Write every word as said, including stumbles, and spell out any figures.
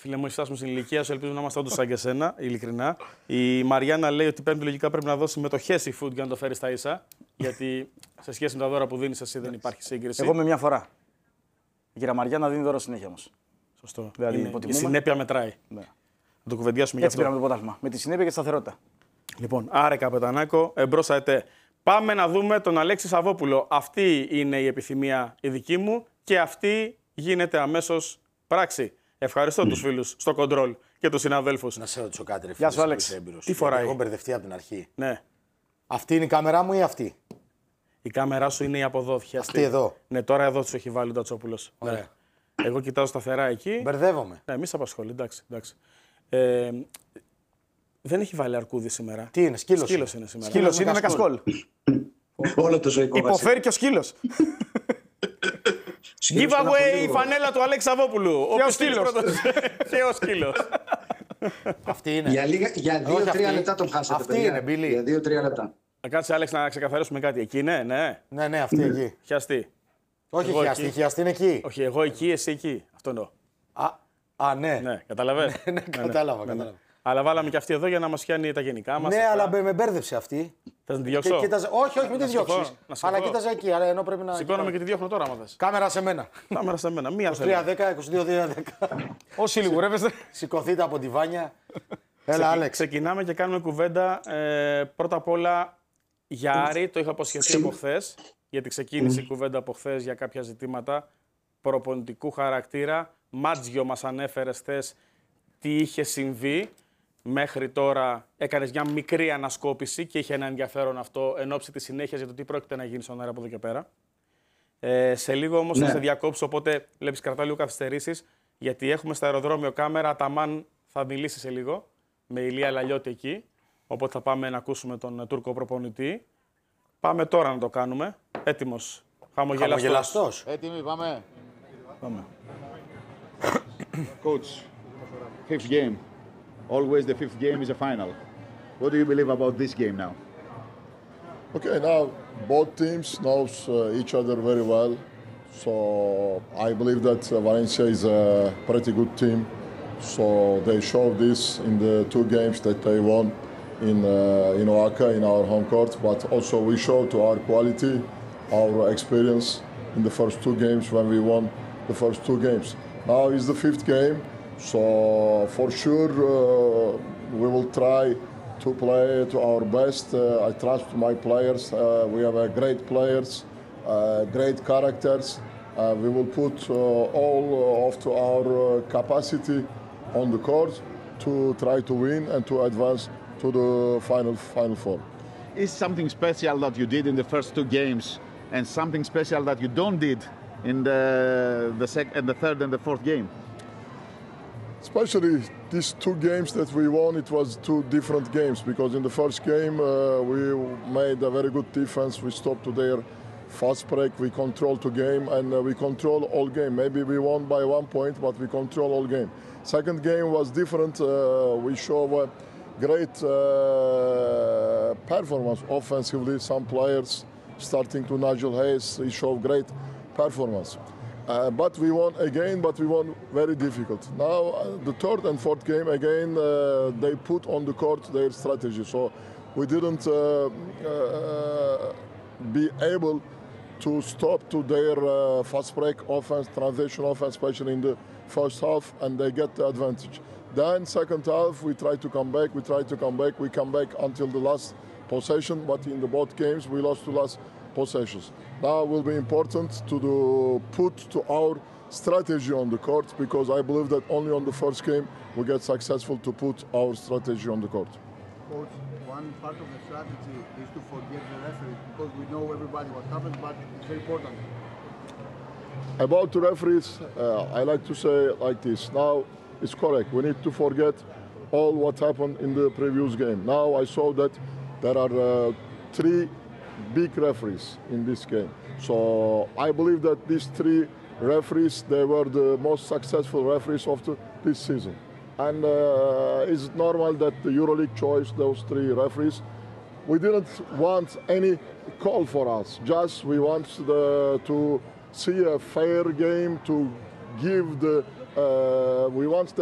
Φίλε μου, φτάσουμε στην ηλικία σου. Ελπίζω να είμαστε όντως σαν και εσένα, ειλικρινά. Η Μαριάννα λέει ότι Πέμπτη λογικά πρέπει να δώσει μετοχές η Food για να το φέρει στα ίσα. Γιατί σε σχέση με τα δώρα που δίνεις εσύ δεν υπάρχει σύγκριση. Εγώ με μια φορά. Η κυρία Μαριάννα δίνει δώρο συνέχεια όμως. Σωστό. Δηλαδή, Είναι, η συνέπεια μετράει. Ναι. Να το κουβεντιάσουμε Έτσι για αυτό. πήραμε το πρωτάθλημα. Με τη συνέπεια και τη σταθερότητα. Λοιπόν, άρε Καπετανάκο, εμπρός ΑΕΤΕ. Πάμε να δούμε τον Αλέξη Σαββόπουλο. Αυτή είναι η επιθυμία η δική μου και αυτή γίνεται αμέσως πράξη. Ευχαριστώ τους φίλους στο κοντρόλ και τους συναδέλφους. Να σε ρωτήσω κάτι, ρε Γεια σου, φίλε, Άλεξη. έμπειρος. Τι φοράει? Έχω μπερδευτεί από την αρχή. Ναι. Αυτή είναι η κάμερά μου ή αυτή? Η κάμερά σου είναι η από εδώ. Αυτή. Αυτή εδώ. Ναι, τώρα εδώ τους έχει βάλει ο Ντατσόπουλος. Ωραία. Ναι. Εγώ κοιτάω σταθερά εκεί. Μπερδεύομαι. Ναι, μη σε απασχολεί, εντάξει. εντάξει. Ε, δεν έχει βάλει αρκούδι σήμερα. Τι είναι, σκύλος, Σκύλος είναι σήμερα. Σκύλος είναι με κασκόλ. Όλο το ζωικό μας. Υποφέρει και ο σκύλος. Giveaway η φανέλα του Αλέξη Σαββόπουλου. Και ο σκύλος. Και ο σκύλος. Αυτή είναι. Για, λίγα, για Όχι, δύο-τρία αυτή. λεπτά τον χάσατε. Αυτή παιδιά. είναι, Μπίλη. Για δύο-τρία λεπτά. Να κάτσει, Άλεξ, να ξεκαθαρίσουμε κάτι. Εκεί είναι, ναι. Ναι, ναι, αυτή εκεί. Χιαστή. Όχι, Εγώ χιαστή, εκεί. χιαστή είναι εκεί. Όχι, εγώ εκεί, εσύ εκεί. Αυτό εννοώ. Α, α, ναι. Ναι, καταλαβαίνεις. Ναι, κατάλαβα, κατάλαβα. Αλλά βάλαμε και αυτή εδώ για να μας πιάνει τα γενικά μας. Ναι, αλλά με με μπέρδεψε αυτή. Θες να τη Και διώξω? κοίταζε- Όχι, όχι, μην τη σηκώ, διώξει. να σηκώ. Αλλά κοίταζε εκεί, αλλά ενώ πρέπει να. Σηκώνομαι και τη διώχνω τώρα, άμα θες. Κάμερα σε μένα. Κάμερα σε μένα. Μία τρία θέλω. δέκα, είκοσι δύο δέκα. Όσοι λιγουρεύεστε. Σηκωθείτε από τη βάνια. Έλα, Ξεκι- Άλεξ. Ξεκινάμε και κάνουμε κουβέντα. Ε, πρώτα απ' όλα για Άρη, το είχα αποσχεθεί από χθες, γιατί ξεκίνησε η κουβέντα από χθες για κάποια ζητήματα προπονητικού χαρακτήρα. Μάτζιο μας ανέφερε χθες τι είχε συμβεί. Μέχρι τώρα έκανες μια μικρή ανασκόπηση και είχε ένα ενδιαφέρον αυτό εν ώψη της συνέχειας για το τι πρόκειται να γίνει στον αέρα από εδώ και πέρα. Ε, σε λίγο όμως Ναι. θα σε διακόψω, οπότε βλέπεις κρατάω λίγο καθυστερήσεις, γιατί έχουμε στο αεροδρόμιο κάμερα. Αταμάν θα μιλήσει σε λίγο με Ηλία Λαλιώτη εκεί. Οπότε θα πάμε να ακούσουμε τον Τούρκο προπονητή. Πάμε τώρα να το κάνουμε. Έτοιμος. Χαμογελαστός. Χαμογελαστός. Έτοιμοι, πάμε. Πάμε. Coach, fifth game. Always the fifth game is a final. What do you believe about this game now? Okay, now both teams knows uh, each other very well, so I believe that uh, Valencia is a pretty good team. So they showed this in the two games that they won in uh, in Oaxaca in our home court, but also we showed to our quality, our experience in the first two games when we won the first two games. Now is the fifth game, so for sure uh, we will try to play to our best. Uh, I trust my players. Uh, we have uh, great players, uh, great characters. Uh, we will put uh, all of to our uh, capacity on the court to try to win and to advance to the final final four. Is something special that you did in the first two games and something special that you don't did in the the second and the third and the fourth game? Especially these two games that we won, it was two different games because in the first game uh, we made a very good defense. We stopped to their fast break. We controlled the game and uh, we control all game. Maybe we won by one point, but we control all game. Second game was different. Uh, we show a great uh, performance offensively. Some players, starting to Nigel Hayes, he showed great performance. Uh, but we won again, but we won very difficult. Now, uh, the third and fourth game, again, uh, they put on the court their strategy. So we didn't uh, uh, be able to stop to their uh, fast break offense, transition offense, especially in the first half, and they get the advantage. Then second half, we try to come back, we try to come back, we come back until the last possession, but in the both games, we lost the last possessions. Now it will be important to do, put to our strategy on the court because I believe that only on the first game we get successful to put our strategy on the court. Coach, one part of the strategy is to forget the referee because we know everybody what happens, but it's very important. About the referees, uh, I like to say like this. Now it's correct. We need to forget all what happened in the previous game. Now I saw that there are uh, three big referees in this game. So I believe that these three referees, they were the most successful referees of the, this season. And uh, it's normal that the EuroLeague chose those three referees. We didn't want any call for us. Just we want the, to see a fair game, to give the, uh, we want the